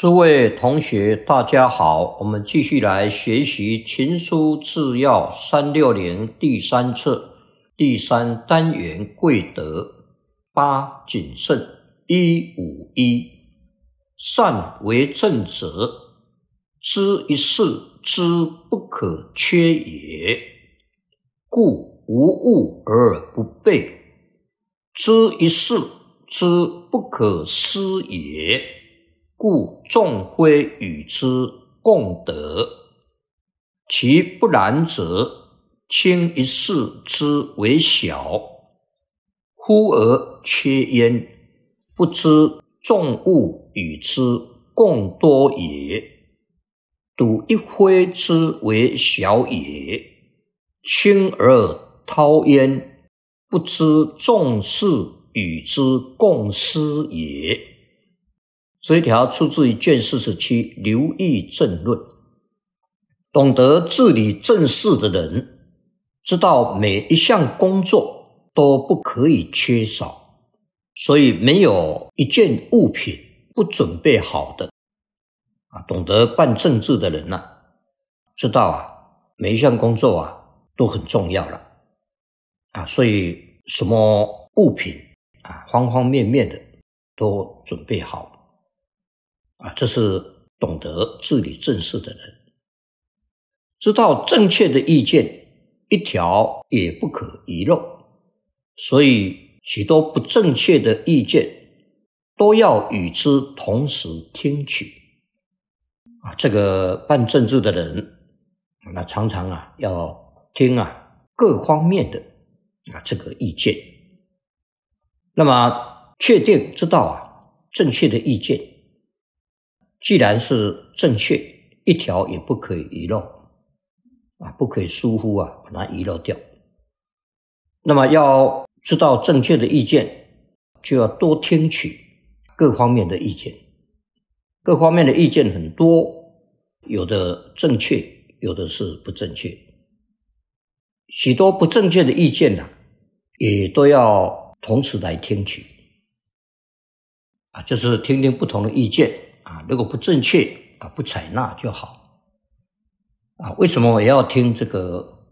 诸位同学，大家好，我们继续来学习《秦书治要360》第3册第3单元贵德8谨慎151。善为政者，知一事之不可缺也，故无物而不备；知一事之不可失也，故众辉与之共得。其不然者，轻一事之为小，忽而缺焉，不知众物与之共多也；睹一辉之为小也，轻而滔焉，不知众事与之共失也。这一条出自于卷47刘毅政论。懂得治理政事的人，知道每一项工作都不可以缺少，所以没有一件物品不准备好的。懂得办政治的人知道每一项工作都很重要了所以什么物品方方面面的都准备好这是懂得治理政事的人。知道正确的意见一条也不可遗漏，所以许多不正确的意见都要与之同时听取这个办政治的人常常要听各方面的这个意见。那么确定知道正确的意见既然是正确，一条也不可以遗漏不可以疏忽把它遗漏掉。那么要知道正确的意见，就要多听取各方面的意见。各方面的意见很多，有的正确，有的是不正确。许多不正确的意见也都要同时来听取就是听听不同的意见如果不正确不采纳就好为什么也要听这个